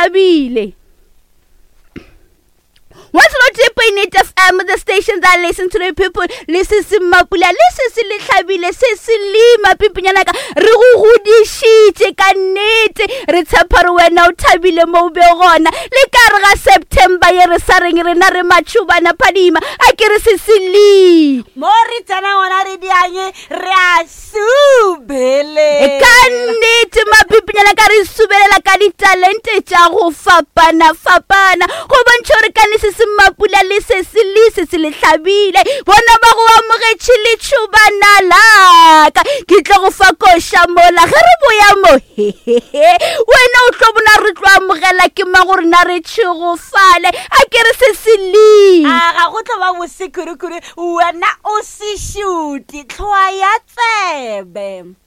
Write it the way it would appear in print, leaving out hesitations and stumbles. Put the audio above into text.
tlhabile. Once not deep in it FM, the station that listen to the people, listen to Mapula, listen to the Tlhabile, Lima, people like Ruhudi sheet, canete, Ritsaparu, now Tabile Mobeona, Likarga September, Yeresaring, Renare Machuba, Padima, I can Sicily. Moritana on Aridiane, Rasubele. Canete, my people like Arisubela, Canitalente, Chaho, Fapana, Hobanchoricanis. Mapula lise le tlhabile bona ba go amogetše letšhuba nalaka ke tla go fa koša mola ge re boya mo wena o tlo bona re tlo amogela ke magorena re tšhigofale a ke re Sicily ga go tlo ba bosekurukuru wena o se šuti tlhoa ya tsebe.